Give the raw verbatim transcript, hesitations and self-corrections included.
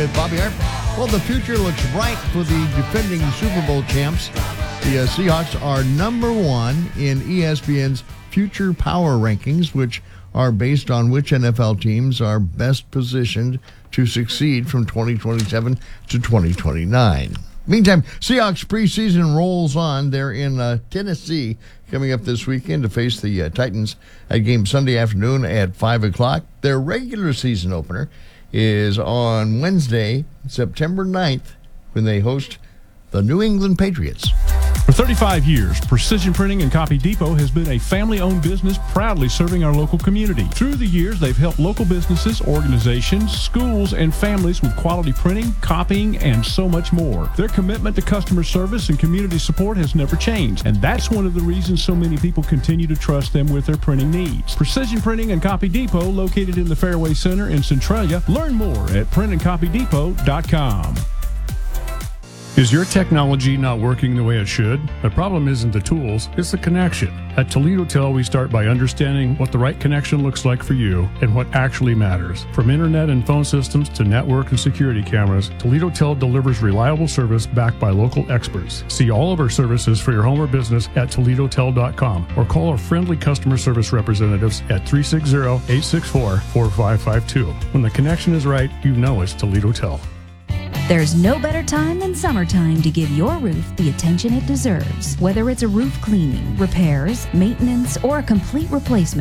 with Bobby Hart. Well, the future looks bright for the defending Super Bowl champs. The uh, Seahawks are number one in E S P N's Future Power Rankings, which are based on which N F L teams are best positioned to succeed from twenty twenty-seven to twenty twenty-nine. Meantime, Seahawks preseason rolls on. They're in uh, Tennessee coming up this weekend to face the uh, Titans at game Sunday afternoon at five o'clock. Their regular season opener is on Wednesday, September ninth, when they host the New England Patriots. For thirty-five years, Precision Printing and Copy Depot has been a family-owned business proudly serving our local community. Through the years, they've helped local businesses, organizations, schools, and families with quality printing, copying, and so much more. Their commitment to customer service and community support has never changed, and that's one of the reasons so many people continue to trust them with their printing needs. Precision Printing and Copy Depot, located in the Fairway Center in Centralia. Learn more at print and copy depot dot com. Is your technology not working the way it should? The problem isn't the tools, it's the connection. At Toledo Tel, we start by understanding what the right connection looks like for you and what actually matters. From internet and phone systems to network and security cameras, Toledo Tel delivers reliable service backed by local experts. See all of our services for your home or business at toledo tel dot com or call our friendly customer service representatives at three six zero, eight six four, four five five two. When the connection is right, you know it's Toledo Tel. There's no better time than summertime to give your roof the attention it deserves. Whether it's a roof cleaning, repairs, maintenance, or a complete replacement,